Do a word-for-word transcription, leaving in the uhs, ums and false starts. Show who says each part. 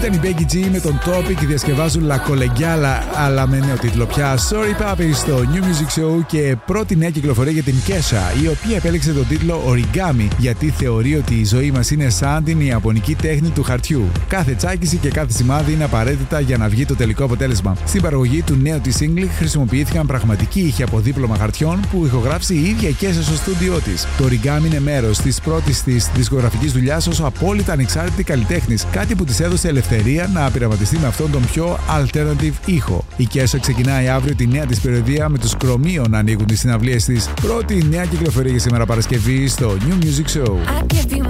Speaker 1: Ήταν η Becky G με τον Topic, διασκευάζουν La Collegiala, αλλά με νέο τίτλο πια. Sorry Papi στο New Music Show και πρώτη νέα κυκλοφορία για την Kesha, η οποία επέλεξε τον τίτλο Origami, γιατί θεωρεί ότι η ζωή μας είναι σαν την ιαπωνική τέχνη του χαρτιού. Κάθε τσάκιση και κάθε σημάδι είναι απαραίτητα για να βγει το τελικό αποτέλεσμα. Στην παραγωγή του νέου της single χρησιμοποιήθηκαν πραγματικοί ήχοι από δίπλωμα χαρτιών που ηχογράφησε η ίδια η Kesha στο στούντιό της. Το Origami είναι μέρος της πρώτης της δισκογραφικής δουλειάς ως απόλυτα ανεξάρτητη καλλιτέχνης, κάτι που της έδωσε ελευθερία να πειραματιστεί με αυτόν τον πιο alternative ήχο. Η Kesha ξεκινάει αύριο τη νέα της περιοδία με τους Chromeo να ανοίγουν τις συναυλίες της. Πρώτη νέα κυκλοφορία για σήμερα Παρασκευή στο New Music Show.